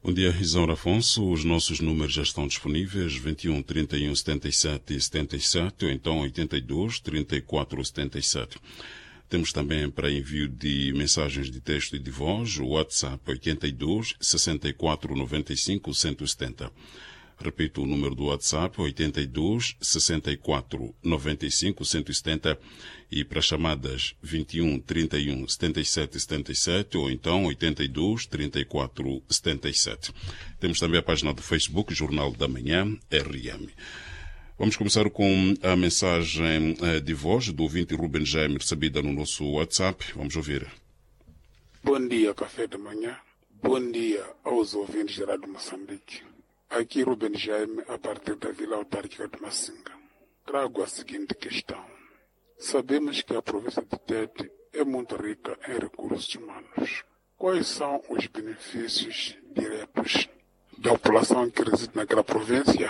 Bom dia, Isaura Afonso. Os nossos números já estão disponíveis, 21 31 77 77 ou então 82 34 77. Temos também para envio de mensagens de texto e de voz o WhatsApp 82 64 95 170. Repito o número do WhatsApp, 82 64 95 170 e para chamadas 21 31 77 77 ou então 82 34 77. Temos também a página do Facebook, Jornal da Manhã, RM. Vamos começar com a mensagem de voz do ouvinte Ruben Jaime, recebida no nosso WhatsApp. Vamos ouvir. Bom dia, Café da Manhã. Bom dia aos ouvintes da Rádio Moçambique. Aqui Ruben Jaime, a partir da Vila Autárquica de Massinga. Trago a seguinte questão. Sabemos que a província de Tete é muito rica em recursos humanos. Quais são os benefícios diretos da população que reside naquela província?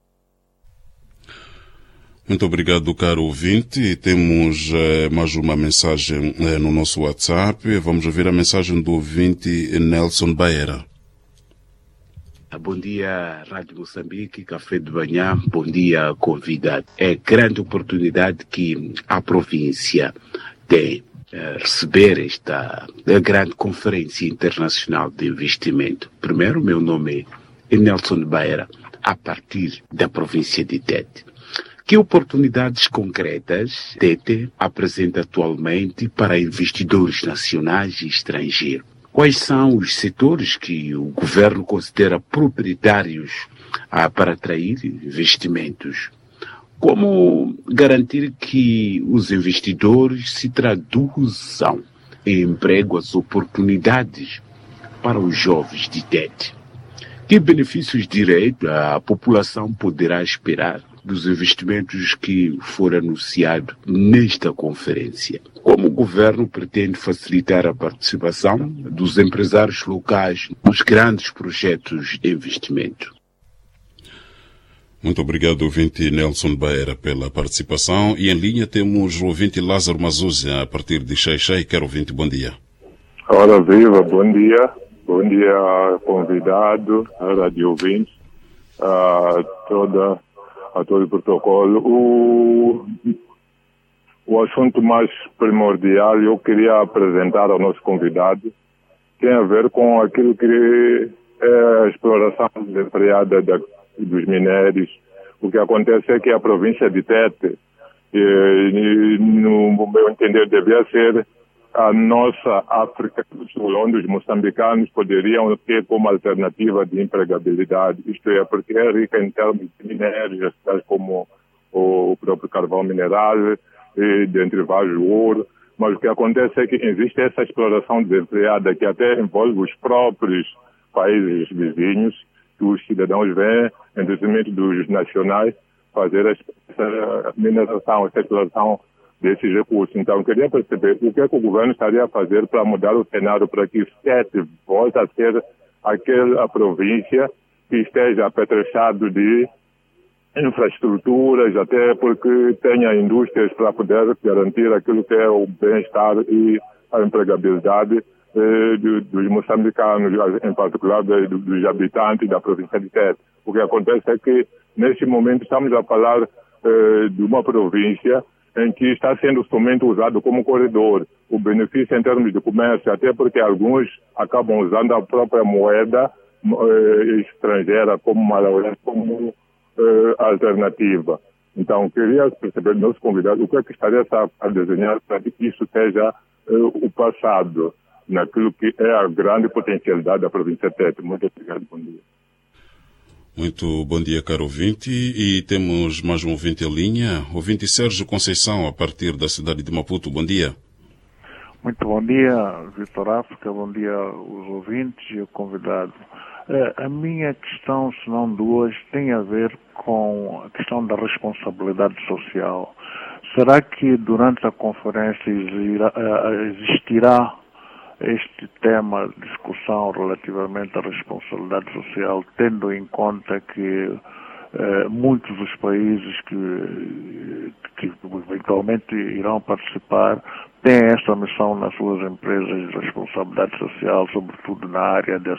Muito obrigado, caro ouvinte. Temos mais uma mensagem no nosso WhatsApp. Vamos ouvir a mensagem do ouvinte Nelson Baera. Bom dia, Rádio Moçambique, Café de Manhã, bom dia, convidado. É grande oportunidade que a província tem receber esta grande conferência internacional de investimento. Primeiro, meu nome é Nelson Baera, a partir da província de Tete. Que oportunidades concretas Tete apresenta atualmente para investidores nacionais e estrangeiros? Quais são os setores que o governo considera prioritários para atrair investimentos? Como garantir que os investidores se traduzam em emprego, as oportunidades para os jovens de Tete? Que benefícios diretos a população poderá esperar dos investimentos que foram anunciados nesta conferência? Como o governo pretende facilitar a participação dos empresários locais nos grandes projetos de investimento? Muito obrigado, ouvinte Nelson Baera, pela participação. E em linha temos o ouvinte Lázaro Mazuzia, a partir de Xai-Xai. Quero ouvinte, bom dia. Ora viva, bom dia. Bom dia, convidado, a rádio ouvintes, a todo o protocolo. O assunto mais primordial eu queria apresentar ao nosso convidado tem a ver com aquilo que é a exploração desenfreada dos minérios. O que acontece é que a província de Tete, no meu entender, devia ser a nossa África do Sul, onde os moçambicanos poderiam ter como alternativa de empregabilidade, isto é, porque é rica em termos de minérios, tais como o próprio carvão mineral, e dentre vários o ouro, mas o que acontece é que existe essa exploração desenfreada que até envolve os próprios países vizinhos, que os cidadãos veem, em detrimento dos nacionais, fazer essa mineração, essa exploração desses recursos. Então, eu queria perceber o que é que o governo estaria a fazer para mudar o cenário, para que Tete volte a ser aquela província que esteja apetrechado de infraestruturas, até porque tenha indústrias para poder garantir aquilo que é o bem-estar e a empregabilidade dos moçambicanos, em particular dos habitantes da província de Tete. O que acontece é que, neste momento, estamos a falar de uma província em que está sendo somente usado como corredor. O benefício em termos de comércio, até porque alguns acabam usando a própria moeda estrangeira como malauense, como alternativa. Então, queria perceber do nosso convidado o que é que estaria a desenhar para que isso seja o passado naquilo que é a grande potencialidade da província de Tete. Muito obrigado, bom dia. Muito bom dia, caro ouvinte. E temos mais um ouvinte em linha, ouvinte Sérgio Conceição, a partir da cidade de Maputo. Bom dia. Muito bom dia, Vitor África, bom dia aos ouvintes e ao convidado. A minha questão, se não duas, tem a ver com a questão da responsabilidade social. Será que durante a conferência existirá este tema de discussão relativamente à responsabilidade social, tendo em conta que muitos dos países que eventualmente irão participar têm esta missão nas suas empresas de responsabilidade social, sobretudo na área da